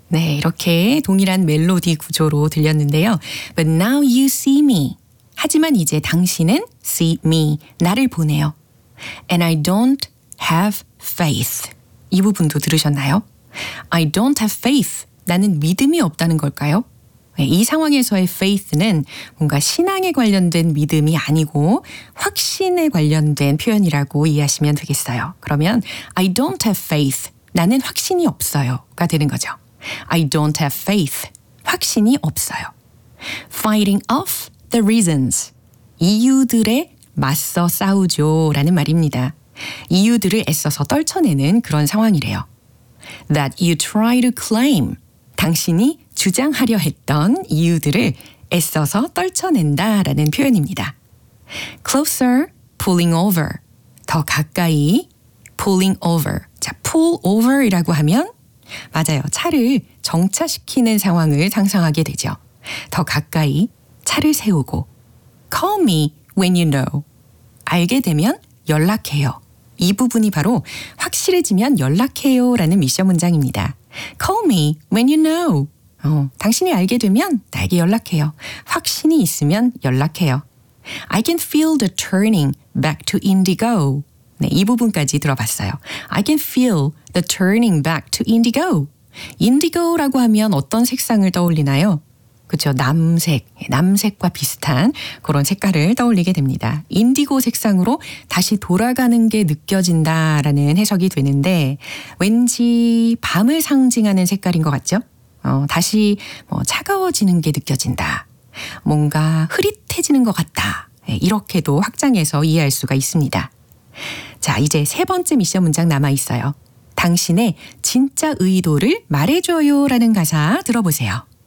네, 이렇게 동일한 멜로디 구조로 들렸는데요. But now you see me. 하지만 이제 당신은 see me, 나를 보네요. And I don't have faith. 이 부분도 들으셨나요? I don't have faith. 나는 믿음이 없다는 걸까요? 이 상황에서의 faith는 뭔가 신앙에 관련된 믿음이 아니고 확신에 관련된 표현이라고 이해하시면 되겠어요. 그러면 I don't have faith. 나는 확신이 없어요가 되는 거죠. I don't have faith. 확신이 없어요. Fighting off the reasons. 이유들에 맞서 싸우죠 라는 말입니다. 이유들을 애써서 떨쳐내는 그런 상황이래요. That you try to claim. 당신이 주장하려 했던 이유들을 애써서 떨쳐낸다라는 표현입니다. Closer, pulling over. 더 가까이, pulling over. 자, pull over이라고 하면 맞아요. 차를 정차시키는 상황을 상상하게 되죠. 더 가까이 차를 세우고 Call me when you know. 알게 되면 연락해요. 이 부분이 바로 확실해지면 연락해요 라는 미션 문장입니다. Call me when you know. 당신이 알게 되면 나에게 연락해요. 확신이 있으면 연락해요. I can feel the turning back to indigo. 네, 이 부분까지 들어봤어요. I can feel the turning back to indigo. 인디고라고 하면 어떤 색상을 떠올리나요? 그렇죠. 남색과 비슷한 그런 색깔을 떠올리게 됩니다. 인디고 색상으로 다시 돌아가는 게 느껴진다라는 해석이 되는데 왠지 밤을 상징하는 색깔인 것 같죠? 다시 차가워지는 게 느껴진다. 뭔가 흐릿해지는 것 같다. 이렇게도 확장해서 이해할 수가 있습니다. 자, 이제 세 번째 미션 문장 남아 있어요. 당신의 진짜 의도를 말해줘요 라는 가사 들어보세요.